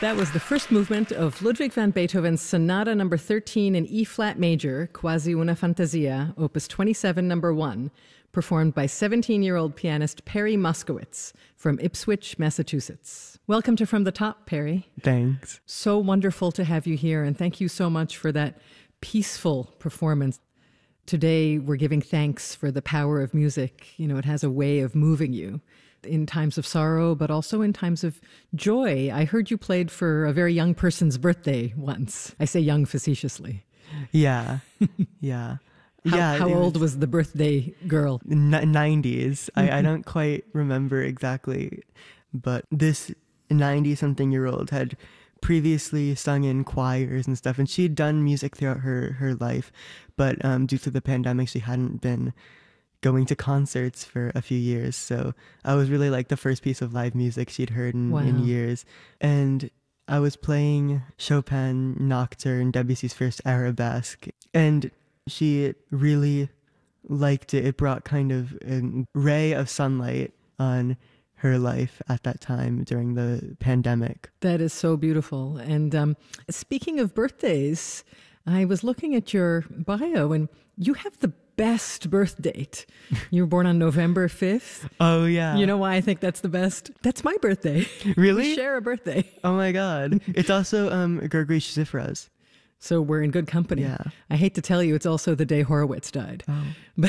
That was the first movement of Ludwig van Beethoven's Sonata number 13 in E-flat major, Quasi una Fantasia, opus 27 number 1, performed by 17-year-old pianist Perry Moskowitz from Ipswich, Massachusetts. Welcome to From the Top, Perry. Thanks. So wonderful to have you here, and thank you so much for that peaceful performance. Today, we're giving thanks for the power of music. You know, it has a way of moving you in times of sorrow, but also in times of joy. I heard you played for a very young person's birthday once. I say young facetiously. Yeah. Yeah. How old was the birthday girl? 90s. I don't quite remember exactly, but this 90-something-year-old had previously sung in choirs and stuff, and she'd done music throughout her life, but due to the pandemic, she hadn't been going to concerts for a few years. So I was really like the first piece of live music she'd heard in years. And I was playing Chopin Nocturne, Debussy's first arabesque, and she really liked it. It brought kind of a ray of sunlight on her life at that time during the pandemic. That is so beautiful. And speaking of birthdays, I was looking at your bio, and you have the best birth date. You were born on November 5th. Oh, yeah. You know why I think that's the best? That's my birthday. Really? We share a birthday. Oh, my God. It's also Gregory Shizifra's. So we're in good company. Yeah. I hate to tell you, it's also the day Horowitz died. Oh. But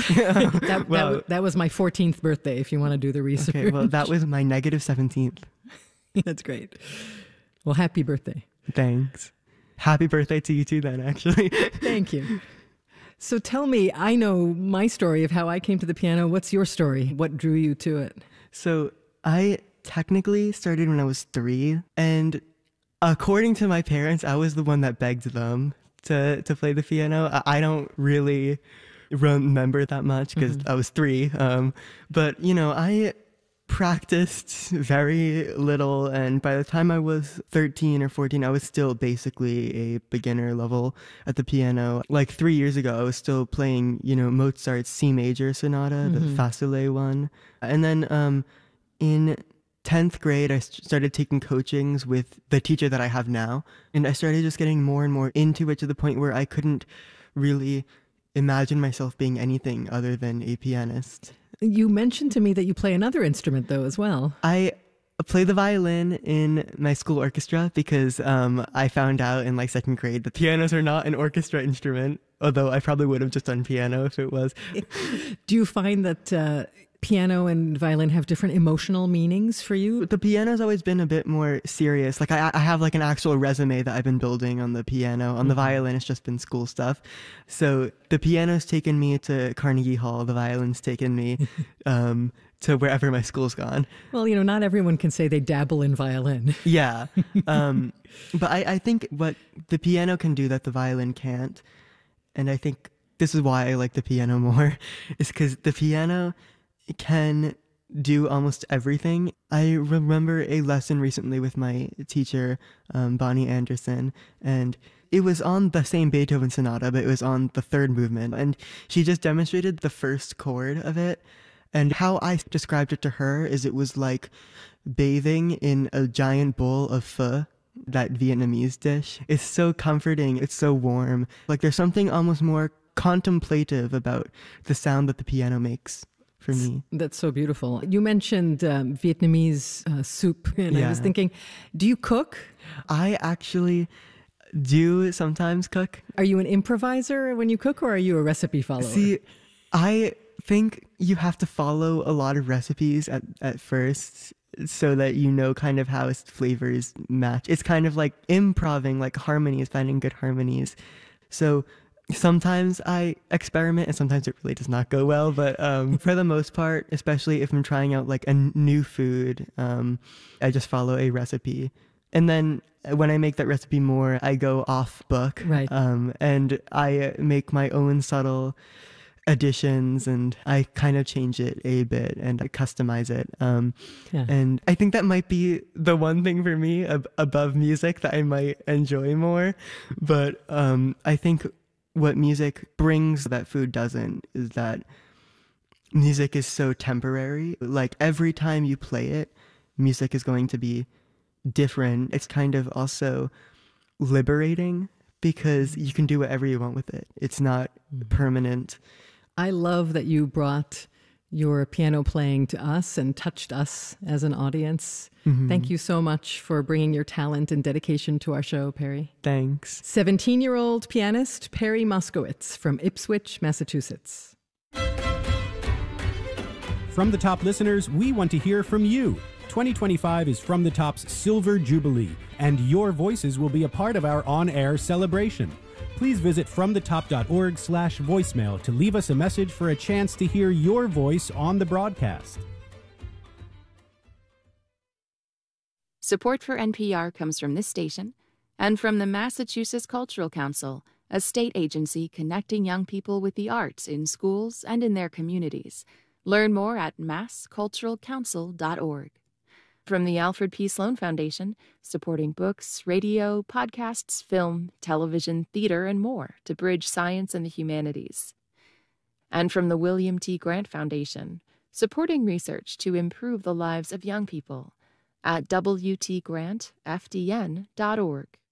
that was my 14th birthday, if you want to do the research. Okay, well, that was my negative 17th. That's great. Well, happy birthday. Thanks. Happy birthday to you too, then, actually. Thank you. So tell me, I know my story of how I came to the piano. What's your story? What drew you to it? So I technically started when I was 3, and according to my parents, I was the one that begged them to play the piano. I don't really remember that much because I was 3. But, you know, I practiced very little, and by the time I was 13 or 14, I was still basically a beginner level at the piano. Like 3 years ago, I was still playing, you know, Mozart's C major sonata, the Facile one. And then in 10th grade, I started taking coachings with the teacher that I have now, and I started just getting more and more into it to the point where I couldn't really imagine myself being anything other than a pianist. You mentioned to me that you play another instrument, though, as well. I play the violin in my school orchestra because I found out in like 2nd grade that pianos are not an orchestra instrument, although I probably would have just done piano if it was. Do you find that piano and violin have different emotional meanings for you? The piano's always been a bit more serious. Like I have like an actual resume that I've been building on the piano. On the violin, it's just been school stuff. So the piano's taken me to Carnegie Hall. The violin's taken me to wherever my school's gone. Well, you know, not everyone can say they dabble in violin. Yeah. But I think what the piano can do that the violin can't, and I think this is why I like the piano more, is because the piano can do almost everything. I remember a lesson recently with my teacher, Bonnie Anderson, and it was on the same Beethoven sonata, but it was on the 3rd movement, and she just demonstrated the first chord of it. And how I described it to her is it was like bathing in a giant bowl of pho, that Vietnamese dish. It's so comforting. It's so warm. Like there's something almost more contemplative about the sound that the piano makes. For me. That's so beautiful. You mentioned Vietnamese soup, and I was thinking, do you cook? I actually do sometimes cook. Are you an improviser when you cook, or are you a recipe follower? See, I think you have to follow a lot of recipes at first so that you know kind of how flavors match. It's kind of like improving, like harmonies, finding good harmonies. So sometimes I experiment and sometimes it really does not go well, but for the most part, especially if I'm trying out like a new food, I just follow a recipe. And then when I make that recipe more, I go off book, right. And I make my own subtle additions, and I kind of change it a bit and I customize it. And I think that might be the one thing for me above music that I might enjoy more. But I think what music brings that food doesn't is that music is so temporary. Like every time you play it, music is going to be different, it's kind of also liberating because you can do whatever you want with it. It's not permanent. I love that you brought your piano playing to us and touched us as an audience. Thank you so much for bringing your talent and dedication to our show, Perry. Thanks. 17-year-old pianist Perry Moskowitz from Ipswich, Massachusetts. From the Top listeners, we want to hear from you. 2025 is From the Top's Silver Jubilee, and your voices will be a part of our on-air celebration. Please visit fromthetop.org/voicemail to leave us a message for a chance to hear your voice on the broadcast. Support for NPR comes from this station and from the Massachusetts Cultural Council, a state agency connecting young people with the arts in schools and in their communities. Learn more at massculturalcouncil.org. From the Alfred P. Sloan Foundation, supporting books, radio, podcasts, film, television, theater, and more to bridge science and the humanities. And from the William T. Grant Foundation, supporting research to improve the lives of young people at wtgrantfdn.org.